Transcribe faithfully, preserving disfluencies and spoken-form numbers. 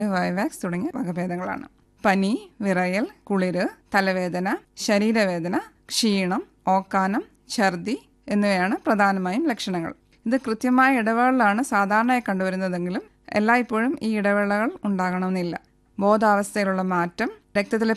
Vivax തുടങ്ങിയ വകഭേദങ്ങളാണ്. പനി, വിറയൽ, കുളിര്, തലവേദന, ശരീരവേദന, ക്ഷീണം, ഓക്കാനം, ഛർദി എന്നിവയാണ് പ്രധാനമായും ലക്ഷണങ്ങൾ. ഇത് കൃത്യമായ ഇടവേളകളാണ് സാധാരണയായി കണ്ടുവരുന്നതെങ്കിലും എല്ലായ്പ്പോഴും ഈ ഇടവേളകൾ ഉണ്ടാകണമെന്നില്ല. ബോധാവസ്ഥയിലുള്ള മാറ്റം, രക്തത്തിലെ